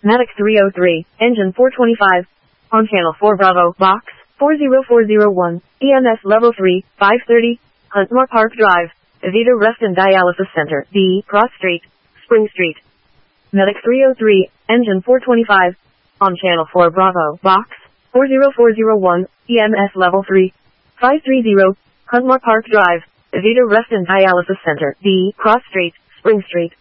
Medic 303, engine 425. On channel 4 Bravo, box 40401, EMS level 3, 530, Huntmore Park Drive, Evita Rest and Dialysis Center, D, Cross Street, Spring Street. Medic 303, engine 425. On channel 4 Bravo, box 40401, EMS level 3, 530, Huntmore Park Drive, Evita Rest and Dialysis Center, D, Cross Street, Spring Street.